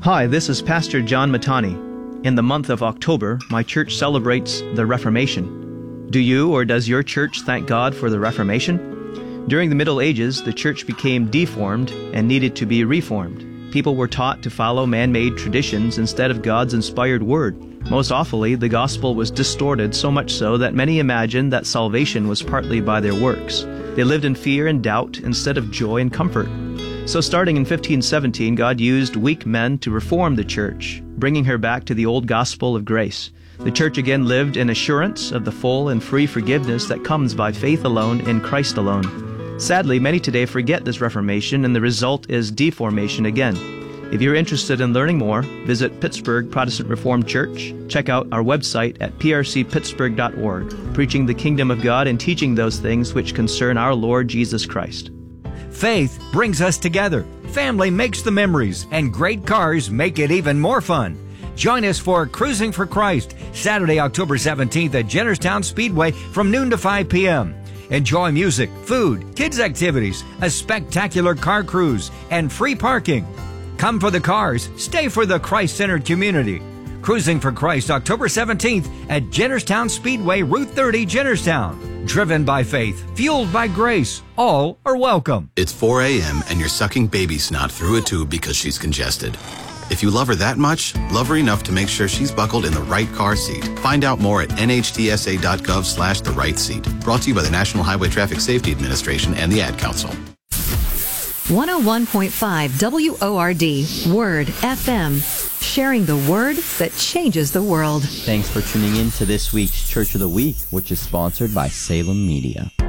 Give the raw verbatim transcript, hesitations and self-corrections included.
Hi, this is Pastor John Matani. In the month of October, my church celebrates the Reformation. Do you or does your church thank God for the Reformation? During the Middle Ages, the church became deformed and needed to be reformed. People were taught to follow man-made traditions instead of God's inspired word. Most awfully, the gospel was distorted so much so that many imagined that salvation was partly by their works. They lived in fear and doubt instead of joy and comfort. So starting in fifteen seventeen, God used weak men to reform the church, bringing her back to the old gospel of grace. The church again lived in assurance of the full and free forgiveness that comes by faith alone in Christ alone. Sadly, many today forget this Reformation, and the result is deformation again. If you're interested in learning more, visit Pittsburgh Protestant Reformed Church. Check out our website at p r c pittsburgh dot org, preaching the kingdom of God and teaching those things which concern our Lord Jesus Christ. Faith brings us together. Family makes the memories, and great cars make it even more fun. Join us for Cruising for Christ, Saturday, October seventeenth at Jennerstown Speedway from noon to five p.m. Enjoy music, food, kids' activities, a spectacular car cruise, and free parking. Come for the cars, stay for the Christ-centered community. Cruising for Christ, October seventeenth at Jennerstown Speedway, Route thirty, Jennerstown. Driven by faith, fueled by grace, all are welcome. It's four a.m. and you're sucking baby snot through a tube because she's congested. If you love her that much, love her enough to make sure she's buckled in the right car seat. Find out more at n h t s a dot gov slash the right seat. Brought to you by the National Highway Traffic Safety Administration and the Ad Council. one oh one point five W O R D, Word F M. Sharing the word that changes the world. Thanks for tuning in to this week's Church of the Week, which is sponsored by Salem Media.